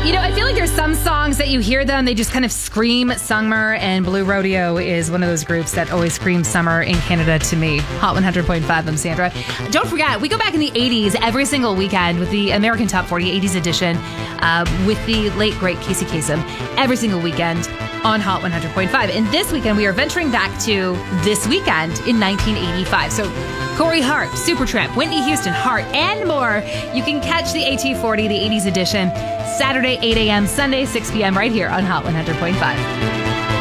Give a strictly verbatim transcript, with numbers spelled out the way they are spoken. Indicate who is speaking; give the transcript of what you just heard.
Speaker 1: You know, I feel like there's some songs that you hear them, they just kind of scream summer, and Blue Rodeo is one of those groups that always screams summer in Canada to me. Hot one hundred point five, I'm Sandra. Don't forget, we go back in the eighties every single weekend with the American Top forty eighties edition uh, with the late, great Casey Kasem every single weekend on Hot one hundred point five. And this weekend, we are venturing back to this weekend in nineteen eighty-five. So Corey Hart, Supertramp, Whitney Houston, Hart, and more. You can catch the A T forty, the eighties edition, Saturday, eight a.m., Sunday, six p.m. right here on Hot one hundred point five.